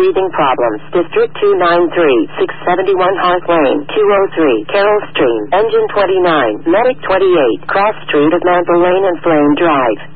breathing problems. District 293, 671 Hearth Lane, 203 Carroll Stream, Engine 29, Medic 28, Cross Street of Mantle Lane and Flame Drive.